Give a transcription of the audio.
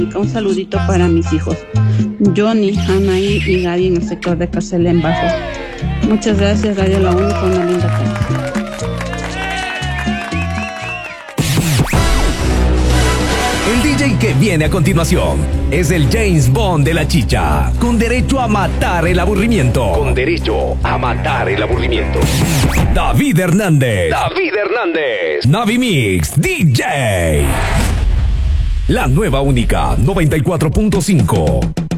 Un saludito para mis hijos, Johnny, Anaí y Gary en el sector de Carcelén Bajo. Muchas gracias, Radio La Única, una linda tarde. El DJ que viene a continuación es el James Bond de la chicha, con derecho a matar el aburrimiento. Con derecho a matar el aburrimiento. David Hernández. David Hernández. Navi Mix DJ. La nueva única 94.5.